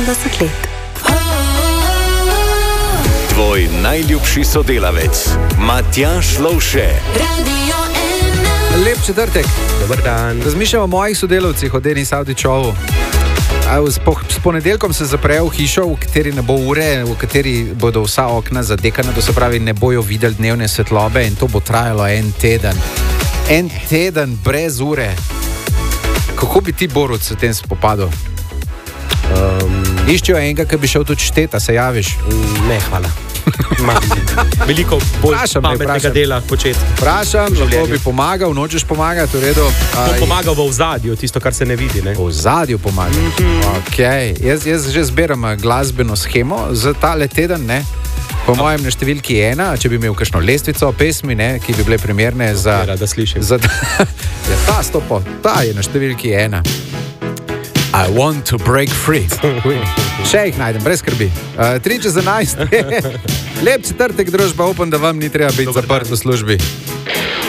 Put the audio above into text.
20 let. Tvoj najljubši sodelavec, Matjaž Lovše. Lep četrtek. Dobar dan. Razmišljamo o mojih sodelavcih, o Denis Avdićovu. S ponedeljkom se zaprejo v hišo, v kateri ne bo ure, v kateri bodo vsa okna zadekana, to se pravi, ne bojo videli dnevne svetlobe in to bo trajalo en teden. En teden brez ure. Kako bi ti, Borut, se tem spopadal? Iščejo enega, ki bi šel tudi šteta, se javiš? Ne, hvala. Veliko bolj pametnega dela početi. Vprašam, lahko bi pomagal, nočeš pomagati, v redu. To pomaga v ozadju, tisto, kar se ne vidi. Ne? V ozadju pomaga. Okay. Jaz že zbiram glasbeno shemo za tale teden, ne? Po mojem na številki 1, če bi imel kakšno lestvico pesmi, ne, ki bi bile primerne za... Da slišim. Ta je na številki 1. I want to break free. Še jih najdem, brez skrbi. 3:11. Lep četrtek, družba, upam, da vam ni treba biti zaprt v službi.